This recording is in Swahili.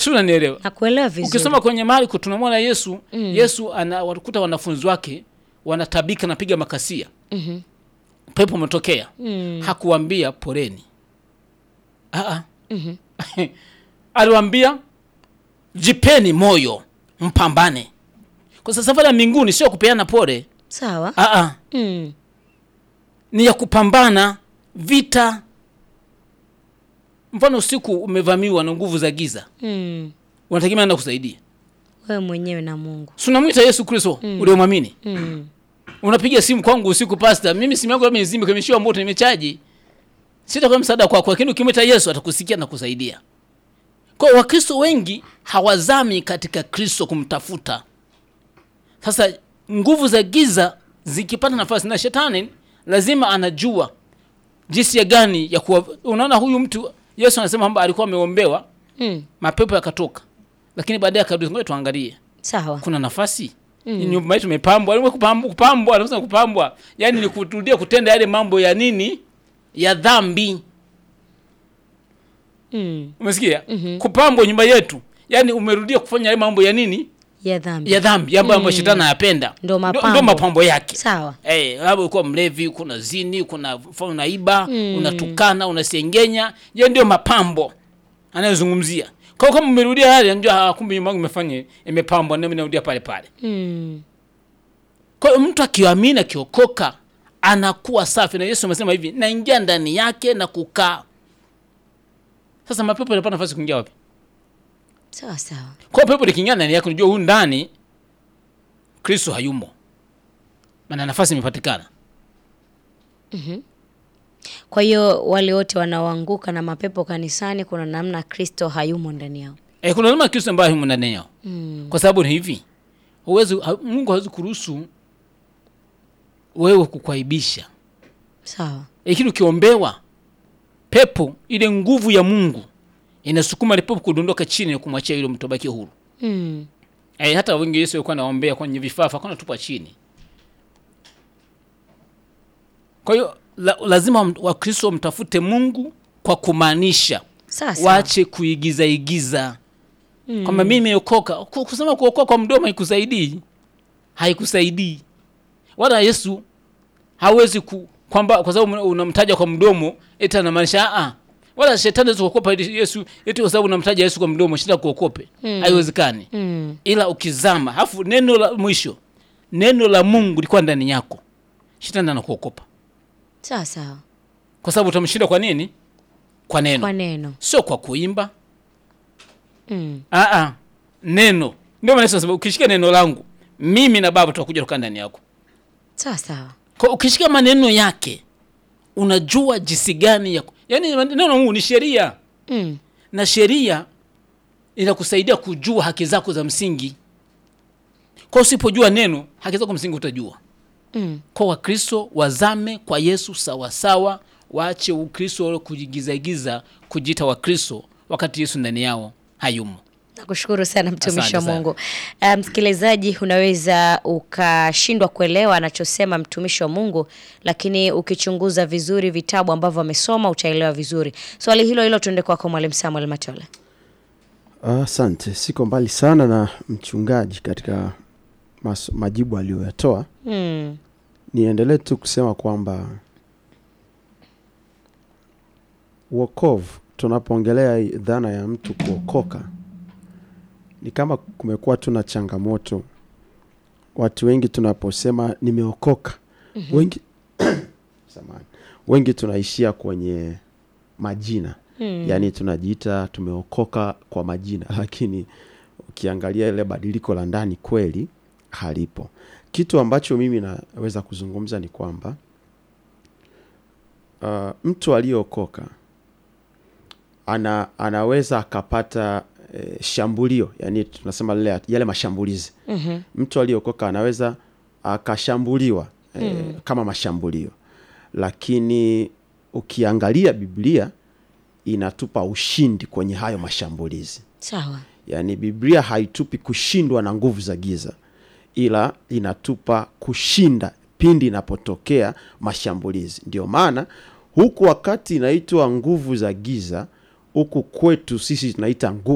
Sio, unanielewa? Nakuelewa vizuri. Ukisoma kwenye Marko tunamwona Yesu, Yesu anawakuta wanafunzi wake wanatabika na piga makasia. Pepo umetokea. Hakuambia poleni. Aliwaambia jipeni moyo, mpambane. Kwa sababu safari ya mbinguni sio kupeana pole. Sawa. Ni ya kupambana vita. Mfano usiku umevamiwa na nguvu za giza. Unategemea nani kusaidia? Wewe mwenyewe na Mungu. Si unamwita Yesu Kristo uliomwamini. Unapiga simu kwangu usiku, pastor, mimi simu yangu imezima, kimeshiwa moto, nimechaji. Sitakuwa msaada kwako, lakini ukimwita Yesu atakusikia na kusaidia. Kwa Wakristo wengi hawazami katika Kristo kumtafuta. Sasa nguvu za giza zikipata nafasi, na shetani lazima anajua jinsi ya gani ya kuwa. Unaona huyu mtu Yesu anasema kwamba alikuwa ameombewa, mapepo yakatoka. Lakini baadaye akarudi. Ngoja tuangalie. Sawa. Kuna nafasi. Nyumba yetu imepambwa. Kupambwa, anasema kupambwa. Yaani ni kurudia kutenda yale mambo ya nini? Ya dhambi. Umesikia? Kupambwa nyumba yetu. Yaani umerudia kufanya yale mambo ya nini? Ya dhambi. Ya dhambi, ambayo shetani anayapenda. Ndio mapambo yake. Sawa. Hapo ulikuwa mlevi, kuna zini, kuna unaiba, unatukana, unasengenya. Hiyo ndio mapambo anayozungumzia. Kwa kama umerudia hali, unajua kumbe nyumba yangu imepambwa, na mimi narudia pale pale. Kwa hiyo mtu akiamini, akiokoka, anakuwa safi, na Yesu amesema hivi, naingia ndani yake na kukaa. Sasa mapepo yanapata nafasi kuingia wapi? Sawa. Kwa pepo likiingia ndani yako, unajua huyu ndani Kristo hayumo. Maana nafasi imepatikana. Kwa hiyo wale wote wanaoanguka na mapepo kanisani, kuna namna Kristo hayumo ndani yao. Kuna namna Kristo ambaye hayumo ndani yao. Kwa sababu ni hivi, Mungu hawezi kuruhusu wewe kukwaibisha. Sawa. Lakini ukiombewa, pepo ile nguvu ya Mungu inasukuma ile pepo kudondoka chini na kumwachia yule mtu baki huru. Hata wengi Yesu alikuwa anaombea kwenye vifafa, kana tupa chini. Kwa hiyo lazima Wakristo mtafute Mungu kwa kumaanisha. Waache kuigiza. Kama mimi nimeokoka, kusema kuokoka kwa mdomo haikusaidii. Wala Yesu hawezi kwamba kwa sababu unamtaja kwa mdomo eti anamaanisha wala shetani hawezi kuokopa Yesu eti kwa sababu unamtaja Yesu kwa mdomo shetani kuokope. Haiwezekani. Ila ukizama, alafu neno la mwisho, neno la Mungu liko ndani yako, shetani anakuokopa. Sawa. Kwa sababu utamshinda kwa nini? Kwa neno. Kwa neno. Sio kwa kuimba. Neno. Ndio maana Yesu anasema ukishika neno langu, mimi na Baba tutakuja kukaa ndani yako. Sawa. Kwa ukishika maneno yake, unajua jinsi gani ya yaani neno la Mungu ni sheria. Na sheria inakusaidia kujua haki zako za msingi. Kwa usipojua neno, haki zako msingi utajua. Kwa Wakristo wazame kwa Yesu sawa, waache Ukristo wale kujigiza kujiita Wakristo wakati Yesu ndani yao hayumo. Nakushukuru sana mtumishi wa Mungu. Msikilizaji, unaweza ukashindwa kuelewa anachosema mtumishi wa Mungu, lakini ukichunguza vizuri vitabu ambavyo amesoma utaelewa vizuri. Swali hilo tuende kwako Mwalimu Samuel Matola. Asante. Siko mbali sana na mchungaji katika majibu aliyoyatoa. Niendelee tu kusema kwamba wokovu, tunapoongelea dhana ya mtu kuokoka, ni kama kumekuwa tuna changamoto. Watu wengi tunaposema nimeokoka, wengi tunaishia kwenye majina. Yaani tunajiita tumeokoka kwa majina, lakini ukiangalia ile badiliko la ndani kweli halipo. Kitu ambacho mimi naweza kuzungumza ni kwamba mtu aliyeokoka anaweza akapata shambulio, yani tunasema yale mashambulizi. Mtu aliyeokoka anaweza akashambuliwa kama mashambulio, lakini ukiangalia Biblia inatupa ushindi kwenye hayo mashambulizi. Sawa. Yani Biblia haitupi kushindwa na nguvu za giza, ila inatupa kushinda pindi inapotokea mashambulizi. Ndio maana huku wakati inaitwa nguvu za giza, huku kwetu sisi tunaita nguvu